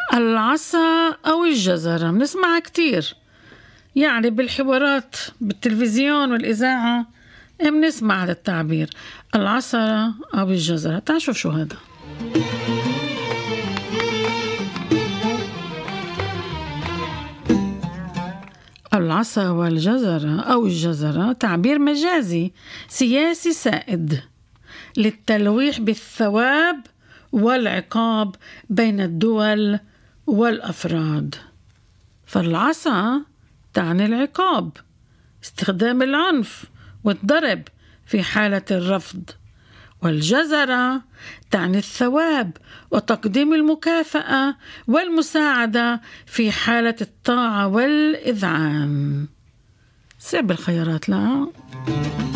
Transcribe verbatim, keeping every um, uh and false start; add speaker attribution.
Speaker 1: العصا أو الجزرة بنسمعها كتير، يعني بالحوارات بالتلفزيون والإذاعة بنسمع هذا التعبير، العصا أو الجزرة. تعال شوف شو هذا. العصا والجزرة أو الجزرة تعبير مجازي سياسي سائد للتلويح بالثواب والعقاب بين الدول والأفراد. فالعصا تعني العقاب، استخدام العنف والضرب في حالة الرفض، والجزرة تعني الثواب وتقديم المكافأة والمساعدة في حالة الطاعة والإذعان. صعب الخيارات لا؟